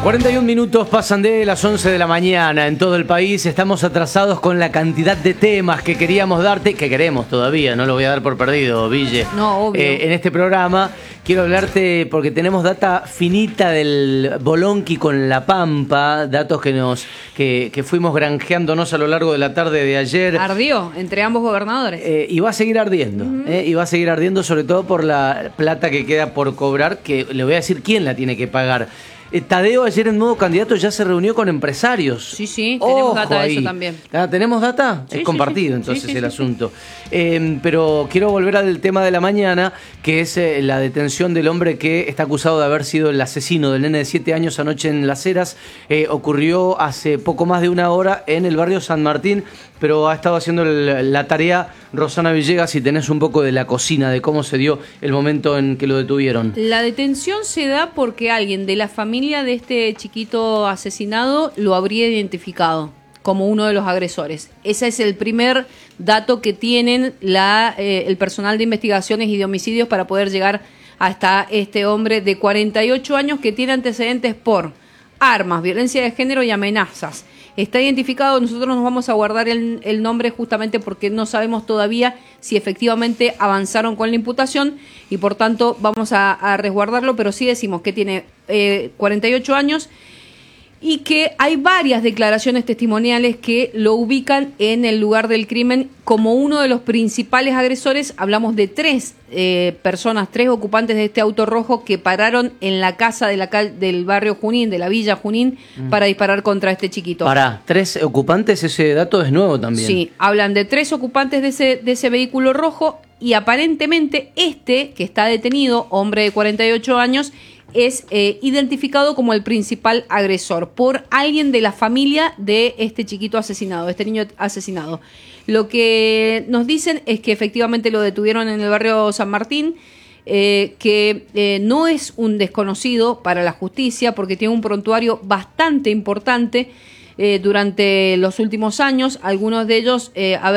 41 minutos pasan de las 11 de la mañana en todo el país. Estamos atrasados con la cantidad de temas que queríamos darte, que queremos todavía, no lo voy a dar por perdido, Ville. No, obvio. En este programa quiero hablarte porque tenemos data finita del Bolonqui con La Pampa, datos que fuimos granjeándonos a lo largo de la tarde de ayer. Ardió entre ambos gobernadores. Y va a seguir ardiendo, y va a seguir ardiendo sobre todo por la plata que queda por cobrar, que le voy a decir quién la tiene que pagar. Tadeo ayer en modo candidato ya se reunió con empresarios. Sí, tenemos data de eso también. ¿Tenemos data? Sí, es compartido entonces sí, el asunto. Pero quiero volver al tema de la mañana, que es la detención del hombre que está acusado de haber sido el asesino del nene de 7 años anoche en Las Heras. Ocurrió hace poco más de una hora en el barrio San Martín, pero ha estado haciendo la tarea Rosana Villegas, y tenés un poco de la cocina, de cómo se dio el momento en que lo detuvieron. La detención se da porque alguien de la familia de este chiquito asesinado lo habría identificado como uno de los agresores. Ese es el primer dato que tienen el personal de investigaciones y de homicidios para poder llegar hasta este hombre de 48 años que tiene antecedentes por armas, violencia de género y amenazas. Está identificado, nosotros nos vamos a guardar el nombre justamente porque no sabemos todavía si efectivamente avanzaron con la imputación y por tanto vamos a resguardarlo, pero sí decimos que tiene 48 años y que hay varias declaraciones testimoniales que lo ubican en el lugar del crimen como uno de los principales agresores. Hablamos de 3 personas, 3 ocupantes de este auto rojo que pararon en la casa del barrio Junín, de la Villa Junín, para disparar contra este chiquito. Para 3 ocupantes, ese dato es nuevo también. Sí, hablan de 3 ocupantes de ese vehículo rojo y aparentemente este que está detenido, hombre de 48 años, es identificado como el principal agresor por alguien de la familia de este chiquito asesinado, de este niño asesinado. Lo que nos dicen es que efectivamente lo detuvieron en el barrio San Martín, que no es un desconocido para la justicia porque tiene un prontuario bastante importante durante los últimos años. Algunos de ellos,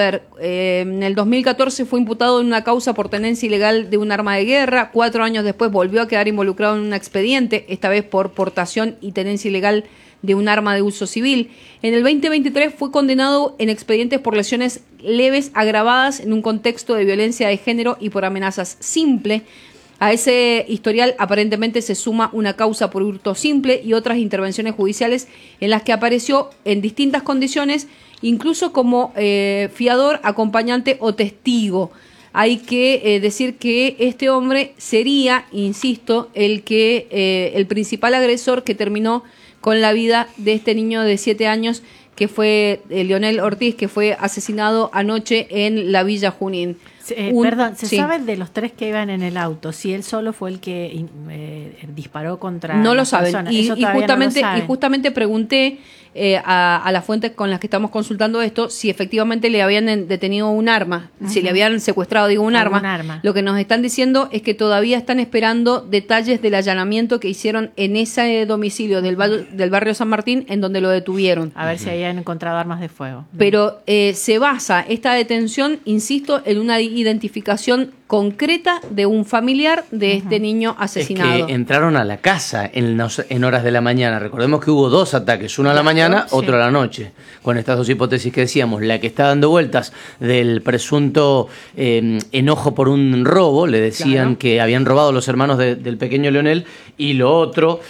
en el 2014 fue imputado en una causa por tenencia ilegal de un arma de guerra. 4 años después volvió a quedar involucrado en un expediente, esta vez por portación y tenencia ilegal de un arma de uso civil. En el 2023 fue condenado en expedientes por lesiones leves agravadas en un contexto de violencia de género y por amenazas simple. A ese historial aparentemente se suma una causa por hurto simple y otras intervenciones judiciales en las que apareció en distintas condiciones, incluso como fiador, acompañante o testigo. Hay que decir que este hombre sería, insisto, el principal agresor que terminó con la vida de este niño de 7 años, que fue Leonel Ortiz, que fue asesinado anoche en la Villa Junín. ¿Se sabe de los 3 que iban en el auto si él solo fue el que disparó contra no lo las saben personas? y justamente, no lo saben. Y justamente pregunté a las fuentes con las que estamos consultando esto si efectivamente le habían detenido un arma, si le habían secuestrado un arma. Lo que nos están diciendo es que todavía están esperando detalles del allanamiento que hicieron en ese domicilio del barrio San Martín en donde lo detuvieron. A ver si habían encontrado armas de fuego. Pero se basa esta detención, insisto, en una identificación concreta de un familiar de este niño asesinado. Es que entraron a la casa en horas de la mañana. Recordemos que hubo 2 ataques, uno a la mañana, otro a la noche. Con estas 2 hipótesis que decíamos, la que está dando vueltas del presunto enojo por un robo, le decían que habían robado los hermanos del pequeño Leonel, y lo otro,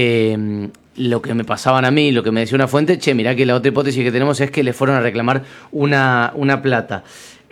lo que me pasaban a mí, lo que me decía una fuente, mirá que la otra hipótesis que tenemos es que le fueron a reclamar una plata.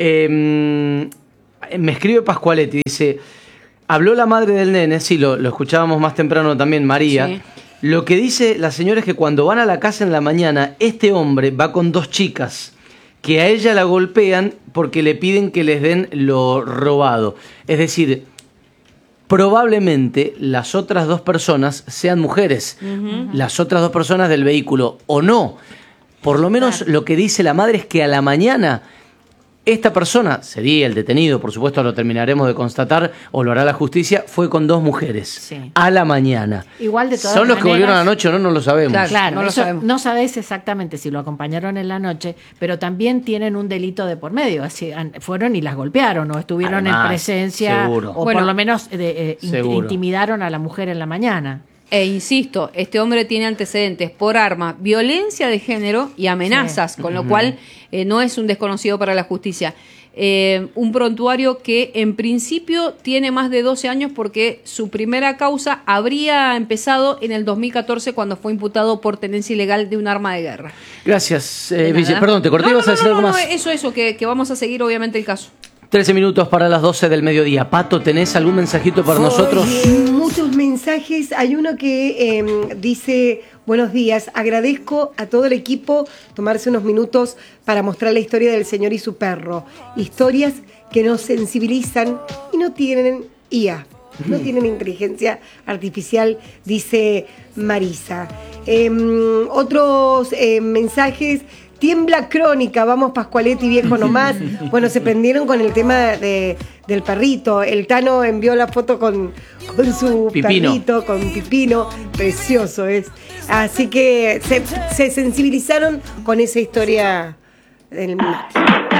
Me escribe Pascualetti, dice, habló la madre del nene, sí, lo escuchábamos más temprano también, María. Sí. Lo que dice la señora es que cuando van a la casa en la mañana, este hombre va con 2 chicas que a ella la golpean porque le piden que les den lo robado. Es decir, probablemente las otras 2 personas sean mujeres, las otras 2 personas del vehículo, o no. Por lo menos lo que dice la madre es que a la mañana esta persona, sería el detenido, por supuesto lo terminaremos de constatar, o lo hará la justicia, fue con 2 mujeres a la mañana. Igual de todas ¿Son los maneras, que volvieron anoche o no? No lo sabemos. Claro, no lo sabemos. No sabés exactamente si lo acompañaron en la noche, pero también tienen un delito de por medio. Así, fueron y las golpearon o estuvieron en presencia, seguro. o por lo menos intimidaron a la mujer en la mañana. E insisto, este hombre tiene antecedentes por arma, violencia de género y amenazas, con lo cual no es un desconocido para la justicia. Un prontuario que en principio tiene más de 12 años porque su primera causa habría empezado en el 2014 cuando fue imputado por tenencia ilegal de un arma de guerra. Gracias, perdón, te corté, ¿vas a decir algo más? Eso, que vamos a seguir obviamente el caso. 13 minutos para las 12 del mediodía. Pato, ¿tenés algún mensajito para nosotros? Muchos mensajes. Hay uno que dice: buenos días, agradezco a todo el equipo tomarse unos minutos para mostrar la historia del señor y su perro. Historias que nos sensibilizan y no tienen IA, no tienen inteligencia artificial, dice Marisa. Otros mensajes: tiembla Crónica, vamos Pascualetti, viejo nomás. Bueno, se prendieron con el tema del perrito. El Tano envió la foto con su perrito, con Pipino. Precioso es. Así que se sensibilizaron con esa historia del Mati.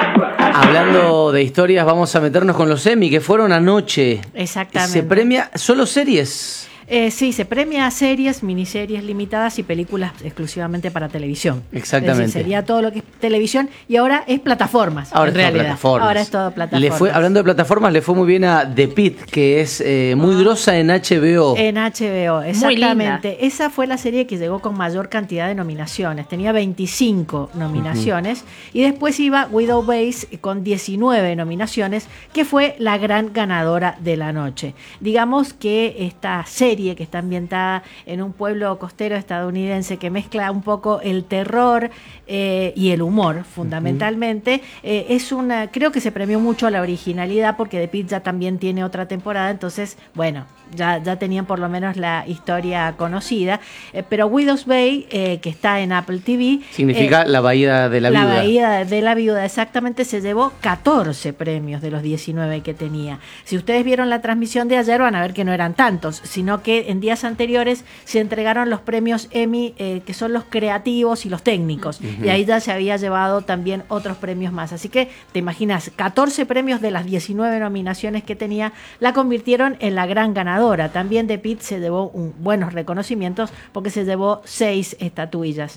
Hablando de historias, vamos a meternos con los Emmy, que fueron anoche. Exactamente. ¿Se premia solo series? Sí, se premia series, miniseries limitadas y películas exclusivamente para televisión. Exactamente. Es decir, sería todo lo que es televisión y ahora es plataformas. Ahora en es todo realidad. plataformas. Ahora es todo plataformas. Hablando de plataformas, le fue muy bien a The Pitt, que es muy grosa en HBO. En HBO, exactamente. Esa fue la serie que llegó con mayor cantidad de nominaciones. Tenía 25 nominaciones. Y después iba Widow Base con 19 nominaciones, que fue la gran ganadora de la noche. Digamos que esta serie, que está ambientada en un pueblo costero estadounidense que mezcla un poco el terror y el humor, fundamentalmente, creo que se premió mucho a la originalidad porque The Pitt ya también tiene otra temporada, entonces, bueno, ya tenían por lo menos la historia conocida, pero Widow's Bay, que está en Apple TV, significa la Bahía de la Viuda. La Bahía de la Viuda, exactamente, se llevó 14 premios de los 19 que tenía. Si ustedes vieron la transmisión de ayer van a ver que no eran tantos, sino que en días anteriores se entregaron los premios Emmy, que son los creativos y los técnicos, y ahí ya se había llevado también otros premios más. Así que te imaginas, 14 premios de las 19 nominaciones que tenía, la convirtieron en la gran ganadora. También The Pitt se llevó buenos reconocimientos porque se llevó 6 estatuillas.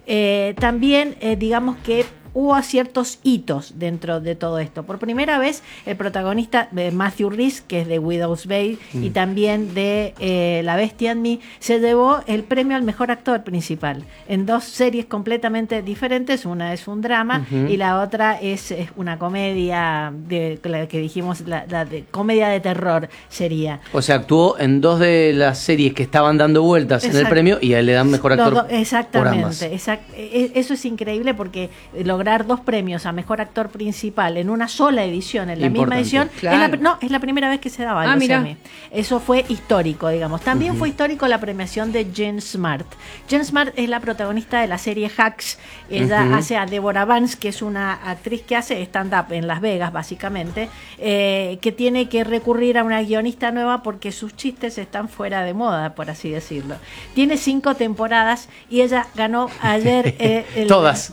También digamos que hubo ciertos hitos dentro de todo esto. Por primera vez, el protagonista Matthew Rhys, que es de Widow's Bay y también de La Bestia en Mí, se llevó el premio al mejor actor principal en 2 series completamente diferentes. Una es un drama y la otra es una comedia, la que dijimos, la de comedia de terror sería. O sea, actuó en 2 de las series que estaban dando vueltas en el premio y a él le dan mejor actor por ambas. Eso es increíble porque lograr 2 premios a mejor actor principal en una sola edición, en la misma edición, claro. Es la primera vez que se daba. Mira. Eso fue histórico, digamos. También fue histórico la premiación de Jen Smart. Jen Smart es la protagonista de la serie Hacks. Ella hace a Deborah Vance, que es una actriz que hace stand-up en Las Vegas, básicamente, que tiene que recurrir a una guionista nueva porque sus chistes están fuera de moda, por así decirlo. Tiene 5 temporadas y ella ganó ayer Todas.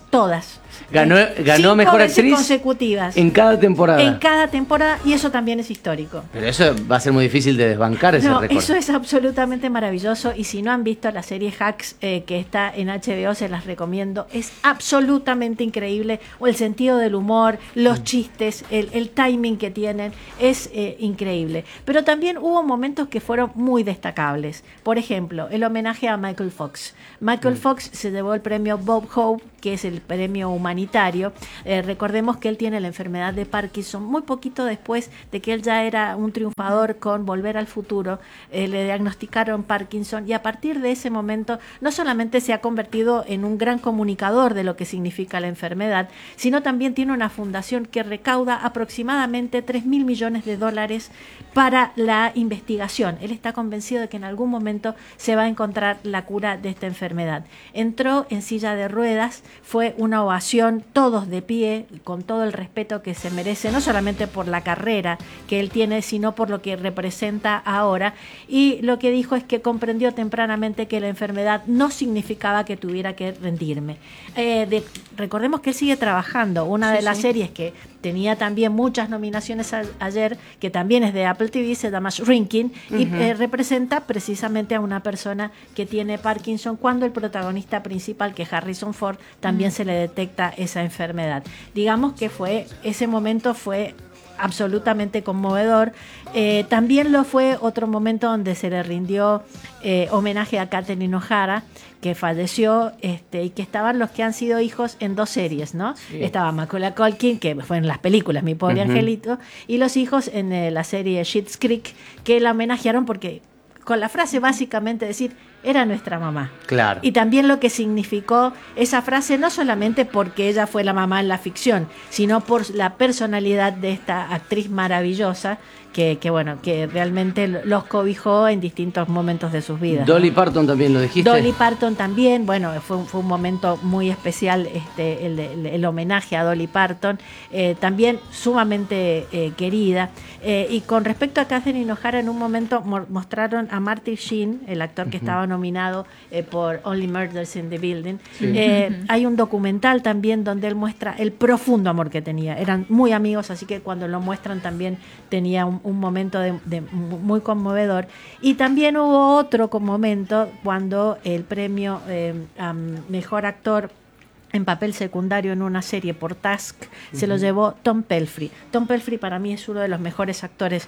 Ganó mejor actriz consecutivas en cada temporada. En cada temporada, y eso también es histórico. Pero eso va a ser muy difícil de desbancar ese récord. Eso es absolutamente maravilloso, y si no han visto la serie Hacks, que está en HBO, se las recomiendo. Es absolutamente increíble. O el sentido del humor, los chistes, el timing que tienen, es increíble. Pero también hubo momentos que fueron muy destacables. Por ejemplo, el homenaje a Michael Fox. Michael Fox se llevó el premio Bob Hope, que es el premio humanitario. Recordemos que él tiene la enfermedad de Parkinson muy poquito después de que él ya era un triunfador con Volver al Futuro. Le diagnosticaron Parkinson, y a partir de ese momento no solamente se ha convertido en un gran comunicador de lo que significa la enfermedad, sino también tiene una fundación que recauda aproximadamente $3.000 millones para la investigación. Él está convencido de que en algún momento se va a encontrar la cura de esta enfermedad. Entró en silla de ruedas, fue una ovación, todos de pie, con todo el respeto que se merece, no solamente por la carrera que él tiene, sino por lo que representa ahora. Y lo que dijo es que comprendió tempranamente que la enfermedad no significaba que tuviera que rendirme. Recordemos que él sigue trabajando. Una de las series que tenía también muchas nominaciones ayer, que también es de Apple TV, se llama Shrinking, y representa precisamente a una persona que tiene Parkinson, cuando el protagonista principal, que es Harrison Ford, también se le detecta esa enfermedad. Digamos que ese momento fue absolutamente conmovedor. También lo fue otro momento donde se le rindió homenaje a Catherine O'Hara, que falleció, y que estaban los que han sido hijos en 2 series, ¿no? Sí. Estaba Macaulay Culkin, que fue en las películas Mi Pobre Angelito, y los hijos en la serie Schitt's Creek, que la homenajearon porque con la frase básicamente decir, era nuestra mamá. Claro. Y también lo que significó esa frase, no solamente porque ella fue la mamá en la ficción, sino por la personalidad de esta actriz maravillosa que realmente los cobijó en distintos momentos de sus vidas. Dolly Parton también, ¿lo dijiste? Dolly Parton también, fue un momento muy especial el homenaje a Dolly Parton, también sumamente querida. Y con respecto a Catherine O'Hara, en un momento mostraron a Martin Sheen, el actor que estaba nominado por Only Murders in the Building. Sí. Hay un documental también donde él muestra el profundo amor que tenía. Eran muy amigos, así que cuando lo muestran también tenía un momento muy conmovedor. Y también hubo otro momento cuando el premio a mejor actor en papel secundario en una serie por Task se lo llevó Tom Pelphrey. Tom Pelphrey para mí es uno de los mejores actores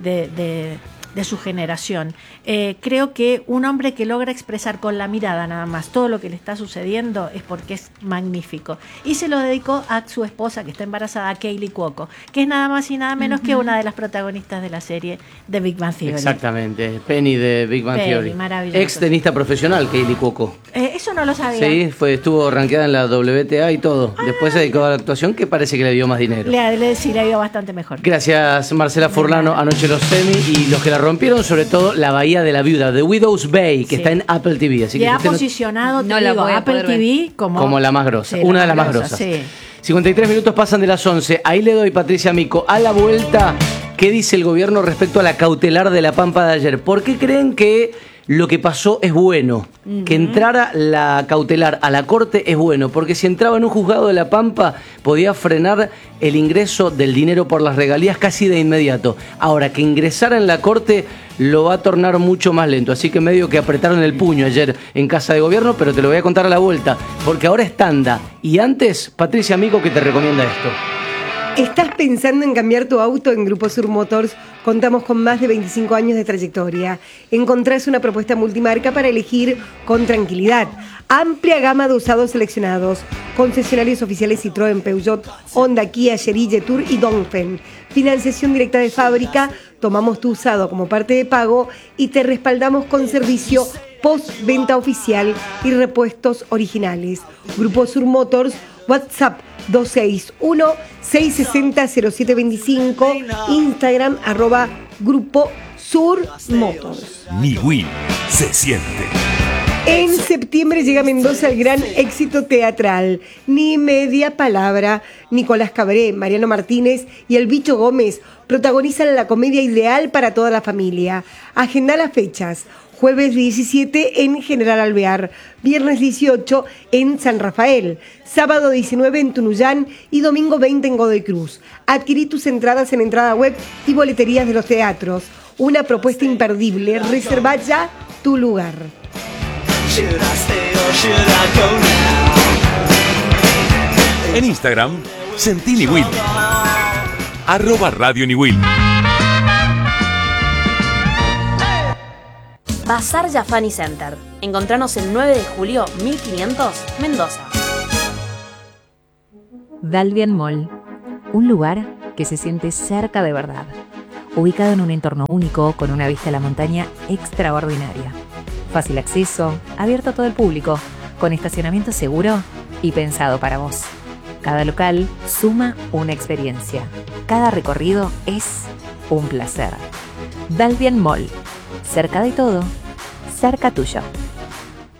de su generación. Creo que un hombre que logra expresar con la mirada nada más todo lo que le está sucediendo es porque es magnífico. Y se lo dedicó a su esposa, que está embarazada, Kaylee Cuoco, que es nada más y nada menos que una de las protagonistas de la serie de Big Bang Theory. Exactamente, Penny de Big Bang Theory. Maravilloso. Ex tenista profesional, Kaylee Cuoco. Eso no lo sabía. Sí, estuvo rankeada en la WTA y todo. Después se dedicó a la actuación, que parece que le dio más dinero. Le ha ido bastante mejor. Gracias, Marcela Furlano. Anoche los semi y los que la rompieron, sobre todo La Bahía de la Viuda, The Widow's Bay, que está en Apple TV. Así que ha posicionado Apple TV como la más grosa, sí, una de las más grosas. Sí. 53 minutos pasan de las 11. Ahí le doy, Patricia Mico, a la vuelta. ¿Qué dice el gobierno respecto a la cautelar de La Pampa de ayer? ¿Por qué creen que lo que pasó es bueno? Que entrara la cautelar a la corte es bueno, porque si entraba en un juzgado de La Pampa podía frenar el ingreso del dinero por las regalías casi de inmediato. Ahora, que ingresara en la corte lo va a tornar mucho más lento, así que medio que apretaron el puño ayer en Casa de Gobierno, pero te lo voy a contar a la vuelta, porque ahora es tanda. Y antes, Patricia Amico, que te recomienda esto. ¿Estás pensando en cambiar tu auto? En Grupo Sur Motors contamos con más de 25 años de trayectoria. Encontrás una propuesta multimarca para elegir con tranquilidad. Amplia gama de usados seleccionados. Concesionarios oficiales Citroën, Peugeot, Honda, Kia, Chery, Jetour y Dongfeng. Financiación directa de fábrica. Tomamos tu usado como parte de pago y te respaldamos con servicio post-venta oficial y repuestos originales. Grupo Sur Motors, WhatsApp 261-660-0725, Instagram @Grupo Sur Motors. Niwil se siente. En septiembre llega a Mendoza el gran éxito teatral. Ni media palabra. Nicolás Cabré, Mariano Martínez y el Bicho Gómez protagonizan la comedia ideal para toda la familia. Agenda las fechas. Jueves 17 en General Alvear, viernes 18 en San Rafael, sábado 19 en Tunuyán y domingo 20 en Godoy Cruz. Adquirí tus entradas en entrada web y boleterías de los teatros. Una propuesta imperdible. Reserva ya tu lugar. En Instagram, Sentí Niwil. @Radio Niwil. Bazar Jafani Center. Encontranos el 9 de julio 1500, Mendoza. Dalvian Mall, un lugar que se siente cerca de verdad, ubicado en un entorno único con una vista a la montaña extraordinaria. Fácil acceso, abierto a todo el público, con estacionamiento seguro y pensado para vos. Cada local suma una experiencia. Cada recorrido es un placer. Dalvian Mall. Cerca de todo, cerca tuyo.